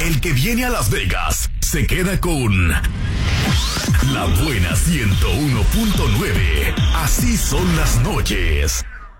El que viene a Las Vegas se queda con La Buena 101.9. Así son las noches.